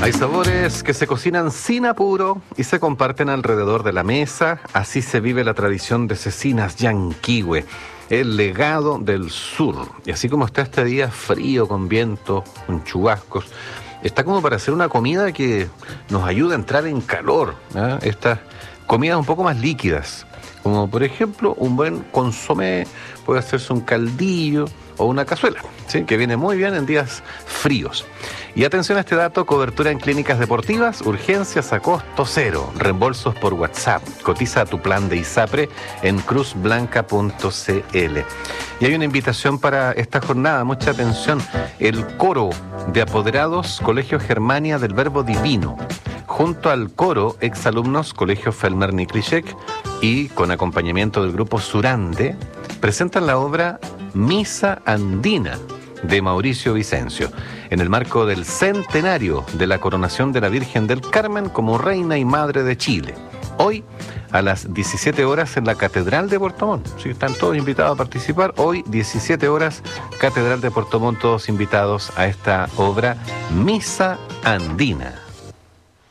Hay sabores que se cocinan sin apuro y se comparten alrededor de la mesa. Así se vive la tradición de Cecinas Llanquihue, el legado del sur. Y así como está este día frío, con viento, con chubascos, está como para hacer una comida que nos ayude a entrar en calor, ¿eh? Estas comidas un poco más líquidas, como por ejemplo un buen consomé, puede hacerse un caldillo o una cazuela, ¿sí? Que viene muy bien en días fríos. Y atención a este dato: cobertura en clínicas deportivas, urgencias a costo cero, reembolsos por WhatsApp. Cotiza tu plan de ISAPRE en cruzblanca.cl. Y hay una invitación para esta jornada, mucha atención: el coro de apoderados Colegio Germania del Verbo Divino, junto al coro exalumnos Colegio Felmer Niklichek y con acompañamiento del grupo Surande, presentan la obra Misa Andina de Mauricio Vicencio, en el marco del centenario de la coronación de la Virgen del Carmen como Reina y Madre de Chile. Hoy, a las 17 horas en la Catedral de Puerto Montt. Sí, están todos invitados a participar. Hoy, 17 horas, Catedral de Puerto Montt, todos invitados a esta obra Misa Andina.